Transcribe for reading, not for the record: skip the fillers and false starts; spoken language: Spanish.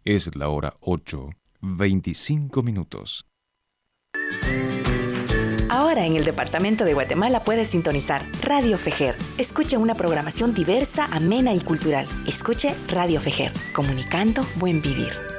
Es la hora 8:25. Ahora en el departamento de Guatemala puedes sintonizar Radio Fejer. Escuche una programación diversa, amena y cultural. Escuche Radio Fejer, comunicando buen vivir.